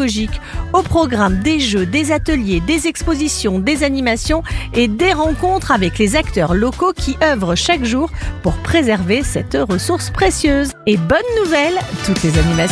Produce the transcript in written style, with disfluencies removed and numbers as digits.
pédagogiques. Au programme des jeux, des ateliers, des expositions, des animations et des rencontres avec les acteurs locaux qui œuvrent chaque jour pour préserver cette ressource précieuse. Et bonne nouvelle, toutes les animations